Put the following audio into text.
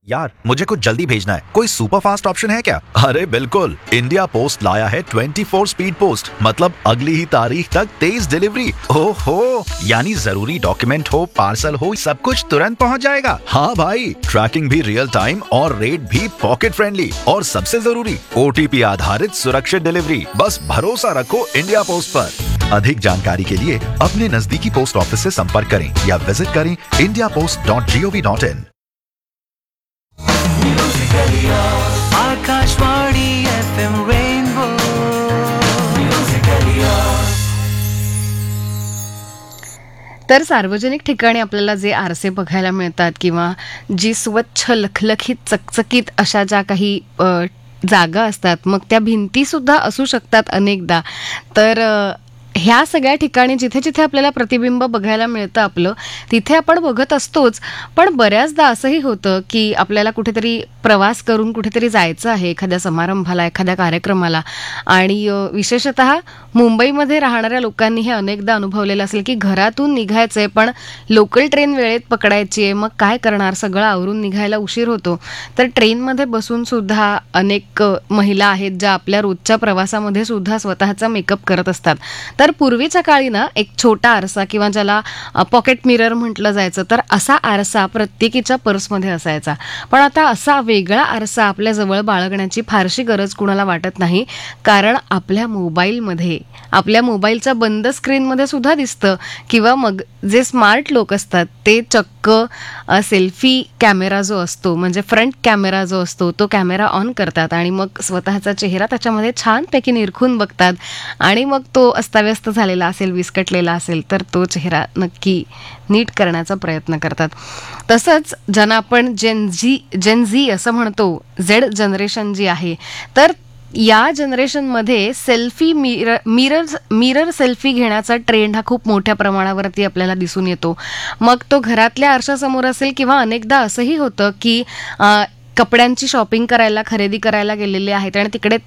यार मुझे कुछ जल्दी भेजना है, कोई सुपर फास्ट ऑप्शन है क्या? अरे बिल्कुल, इंडिया पोस्ट लाया है 24 स्पीड पोस्ट, मतलब अगली ही तारीख तक तेज डिलीवरी। ओहो, यानी जरूरी डॉक्यूमेंट हो, पार्सल हो, सब कुछ तुरंत पहुंच जाएगा। हाँ भाई, ट्रैकिंग भी रियल टाइम और रेट भी पॉकेट फ्रेंडली, और सबसे जरूरी OTP आधारित सुरक्षित डिलीवरी। बस भरोसा रखो इंडिया पोस्ट पर। अधिक जानकारी के लिए अपने नजदीकी पोस्ट ऑफिस से संपर्क करें या विजिट करें indiapost.gov.in। Akashvani FM rainbow. तर सार्वजनिक ठिकाणी आपल्याला जे आरसे बघायला मिळतात किंवा जी स्वच्छ लखलखीत चकचकीत अशा ज्या काही जागा असतात, मग त्या भिंती सुद्धा असू शकतात अनेकदा. तर ह्या सगळ्या ठिकाणी जिथे जिथे आपल्याला प्रतिबिंब बघायला मिळतं आपलं, तिथे आपण बघत असतोच. पण बऱ्याचदा असंही होतं की आपल्याला कुठेतरी प्रवास करून कुठेतरी जायचं आहे, एखाद्या समारंभाला, एखाद्या कार्यक्रमाला, आणि विशेषतः मुंबईमध्ये राहणाऱ्या लोकांनी हे अनेकदा अनुभवलेलं असेल की घरातून निघायचंय पण लोकल ट्रेन वेळेत पकडायची आहे, मग काय करणार, सगळं आवरून निघायला उशीर होतो. तर ट्रेनमध्ये बसून सुद्धा अनेक महिला आहेत ज्या आपल्या रोजच्या प्रवासामध्ये सुद्धा स्वतःचा मेकअप करत असतात. तर पूर्वीच्या काळी ना एक छोटा आरसा किंवा ज्याला पॉकेट मिरर म्हटलं जायचं, तर असा आरसा प्रत्येकीच्या पर्समध्ये असायचा. पण आता असा वेगळा आरसा आपल्या जवळ बाळगण्याची फारशी गरज कुणाला वाटत नाही, कारण आपल्या मोबाईलमध्ये, आपल्या मोबाईलच्या बंद स्क्रीनमध्ये सुद्धा दिसतं. किंवा मग जे स्मार्ट लोक असतात ते चक्क सेल्फी कॅमेरा जो असतो, म्हणजे फ्रंट कॅमेरा जो असतो, तो कॅमेरा ऑन करतात आणि मग स्वतःचा चेहरा त्याच्यामध्ये छानपैकी निरखून बघतात. आणि मग तो अस्ताव्यस्त झालेला असेल, विस्कटलेला असेल, तर तो चेहरा नक्की नीट करण्याचा प्रयत्न करतात. तसंच ज्यांना आपण जेन झी असं म्हणतो, झेड जनरेशन जी आहे, तर या जनरेशनमध्ये सेल्फी मिरर सेल्फी घेण्याचा ट्रेंड हा खूप मोठ्या प्रमाणावरती आपल्याला दिसून येतो. मग तो घरातल्या आरशासमोर असेल किंवा अनेकदा असंही होतं की कपड्यांची शॉपिंग करायला, खरेदी करायला गेलेले आहेत आणि तिकडे